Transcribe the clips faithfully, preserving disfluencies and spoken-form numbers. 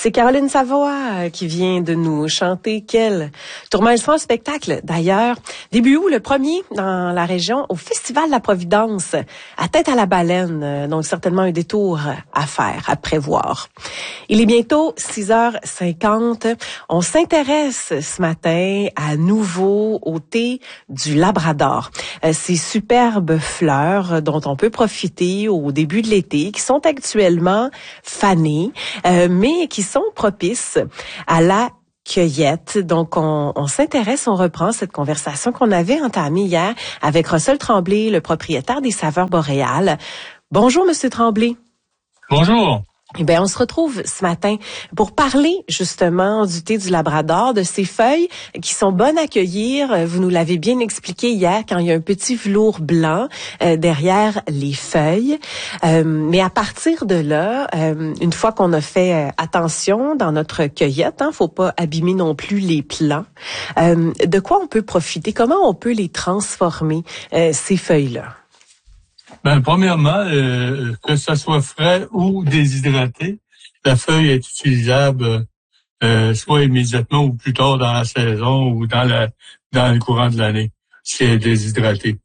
C'est Caroline Savoie qui vient de nous chanter quel tourment en spectacle. D'ailleurs, début août, le premier dans la région, au Festival de la Providence, à Tête à la Baleine. Donc, certainement un détour à faire, à prévoir. Il est bientôt six heures cinquante. On s'intéresse ce matin à nouveau au thé du Labrador. Ces superbes fleurs dont on peut profiter au début de l'été, qui sont actuellement fanées, euh, mais qui sont propices à la cueillette. Donc, on, on s'intéresse, on reprend cette conversation qu'on avait entamée hier avec Russell Tremblay, le propriétaire des Saveurs Boréales. Bonjour, Monsieur Tremblay. Bonjour. Eh bien, on se retrouve ce matin pour parler justement du thé du Labrador, de ces feuilles qui sont bonnes à cueillir. Vous nous l'avez bien expliqué hier quand il y a un petit velours blanc euh, derrière les feuilles. Euh, mais à partir de là, euh, une fois qu'on a fait euh, attention dans notre cueillette, hein, faut pas abîmer non plus les plants. Euh, de quoi on peut profiter? Comment on peut les transformer, euh, ces feuilles-là? Ben, premièrement, euh, que ça soit frais ou déshydraté, la feuille est utilisable euh, soit immédiatement ou plus tard dans la saison ou dans la dans le courant de l'année, si elle est déshydratée.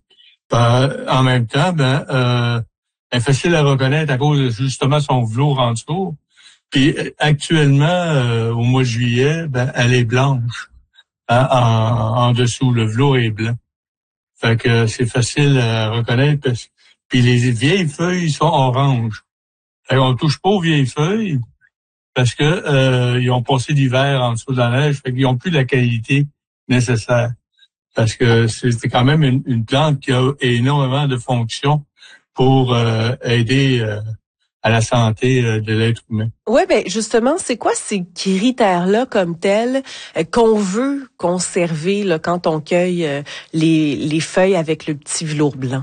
Ben, en même temps, ben, euh, elle est facile à reconnaître à cause de justement son velours en dessous. Puis actuellement, euh, au mois de juillet, ben, elle est blanche hein, en, en dessous. Le velours est blanc. Fait que c'est facile à reconnaître. Parce... Puis les vieilles feuilles sont oranges. Fait qu'on touche pas aux vieilles feuilles parce que euh, ils ont passé l'hiver en dessous de la neige. Fait qu'ils ont plus la qualité nécessaire. Parce que c'est quand même une, une plante qui a énormément de fonctions pour euh, aider euh, à la santé euh, de l'être humain. Oui, ben justement, c'est quoi ces critères-là comme tels euh, qu'on veut conserver là, quand on cueille euh, les, les feuilles avec le petit velours blanc?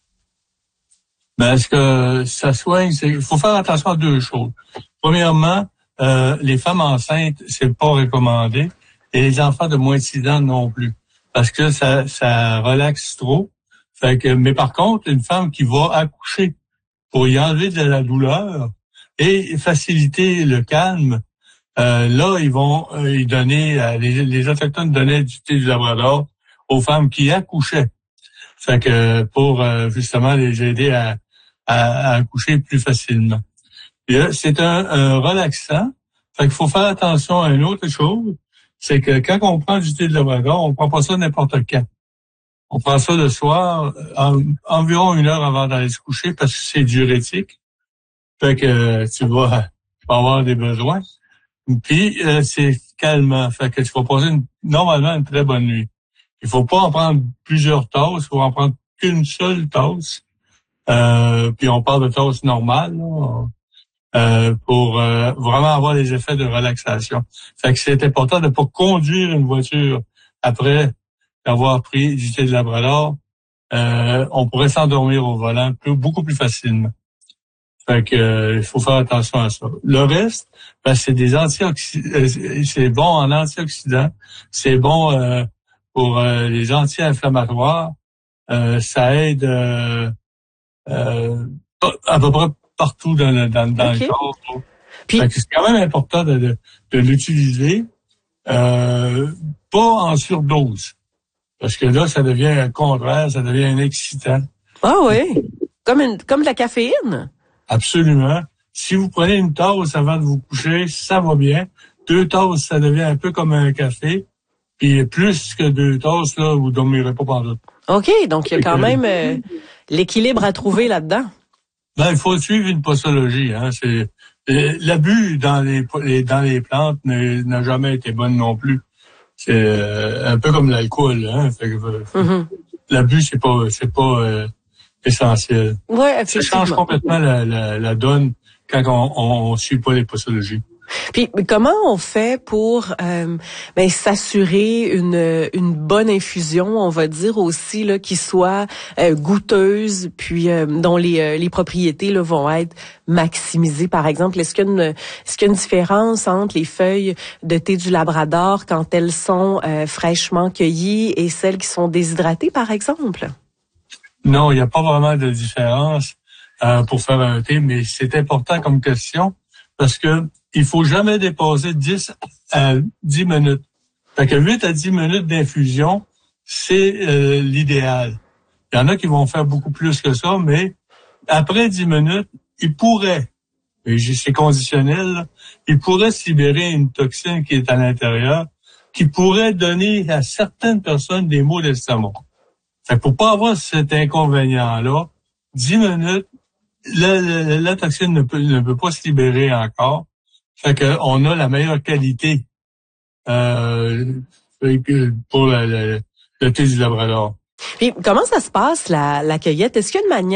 Ben, ce que ça soigne, c'est il faut faire attention à deux choses. Premièrement, euh, les femmes enceintes, c'est pas recommandé, et les enfants de moins de six ans non plus, parce que ça, ça relaxe trop. Fait que, mais par contre, une femme qui va accoucher pour y enlever de la douleur et faciliter le calme, euh, là, ils vont euh, y donner, euh, les, les Autochtones donnaient du thé du Labrador aux femmes qui accouchaient. Fait que pour euh, justement les aider à, à, à accoucher plus facilement. Et là, c'est un, un relaxant. Fait qu'il faut faire attention à une autre chose, c'est que quand on prend du thé de Labrador, on prend pas ça n'importe quand. On prend ça le soir, en, environ une heure avant d'aller se coucher, parce que c'est diurétique. Fait que tu vas, tu vas avoir des besoins. Puis, euh, c'est calmant. Fait que tu vas passer une, normalement une très bonne nuit. Il faut pas en prendre plusieurs tasses, il faut en prendre qu'une seule tasse. Euh, puis on parle de tasse normale, là, euh, pour euh, vraiment avoir les effets de relaxation. Fait que c'est important de pas conduire une voiture après avoir pris du thé de Labrador. Euh, on pourrait s'endormir au volant plus, beaucoup plus facilement. Fait que euh, il faut faire attention à ça. Le reste, ben, c'est des antioxydants, c'est bon en antioxydants, c'est bon euh, pour euh, les anti-inflammatoires. Euh, ça aide euh, euh, à peu près partout dans le dans, dans okay. le corps. Puis, fait que c'est quand même important de, de, de l'utiliser, euh, pas en surdose. Parce que là, ça devient un contraire, ça devient un excitant. Ah oui, comme une, comme de la caféine. Absolument. Si vous prenez une tasse avant de vous coucher, ça va bien. Deux tasses, ça devient un peu comme un café. Puis plus que deux tasses, là, vous dormirez pas pendant. OK, donc il y a quand même euh, l'équilibre à trouver là-dedans. Ben, il faut suivre une posologie. Hein. C'est l'abus dans les dans les plantes n'a jamais été bon non plus. C'est euh, un peu comme l'alcool, hein. Fait que, mm-hmm. L'abus, c'est pas, c'est pas euh, essentiel. Ouais, ça change complètement la, la, la donne quand on, on, on suit pas les posologies. Puis comment on fait pour euh, ben, s'assurer une une bonne infusion, on va dire aussi là, qui soit euh, goûteuse, puis euh, dont les euh, les propriétés là vont être maximisées. Par exemple, est-ce qu'il y a une est-ce qu'il y a une différence entre les feuilles de thé du Labrador quand elles sont euh, fraîchement cueillies et celles qui sont déshydratées, par exemple? Non, il n'y a pas vraiment de différence euh, pour faire un thé, mais c'est important comme question parce que il faut jamais dépasser dix à dix minutes. Fait que huit à dix minutes d'infusion, c'est euh, l'idéal. Il y en a qui vont faire beaucoup plus que ça, mais après dix minutes, ils pourraient, et c'est conditionnel, là, ils pourraient se libérer une toxine qui est à l'intérieur, qui pourrait donner à certaines personnes des maux d'estomac. Fait que pour pas avoir cet inconvénient-là, dix minutes, la, la, la toxine ne peut, ne peut pas se libérer encore. Fait que on a la meilleure qualité euh, pour la, la, le thé du Labrador. Puis, comment ça se passe, la, la cueillette? Est-ce qu'il y a une manière